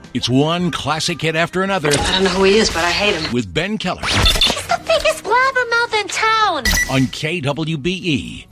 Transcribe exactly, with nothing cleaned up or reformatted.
It's one classic hit after another. I don't know who he is, but I hate him. With Ben Keller He's the biggest blabbermouth in town. on K W B E.